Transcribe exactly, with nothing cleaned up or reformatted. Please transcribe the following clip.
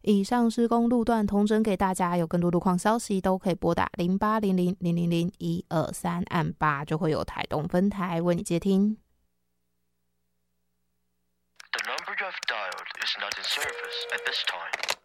以上施工路段统整给大家，有更多路况消息都可以拨打零八零零零零零一二三按八，就会有台东分台为你接听。 The number you have dialed is not in service at this time.